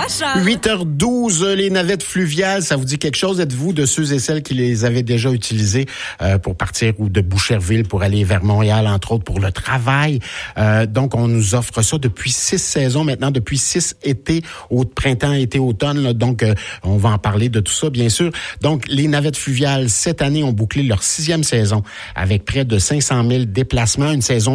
Charles. 8h12, les navettes fluviales, ça vous dit quelque chose? Êtes-vous de ceux et celles qui les avaient déjà utilisées pour partir ou de Boucherville pour aller vers Montréal, entre autres, pour le travail? Donc, on nous offre ça depuis 6 saisons maintenant, depuis 6 étés, au printemps, été, automne. Là. Donc, on va en parler de tout ça, bien sûr. Donc, les navettes fluviales, cette année, ont bouclé leur 6e saison avec près de 500 000 déplacements, une saison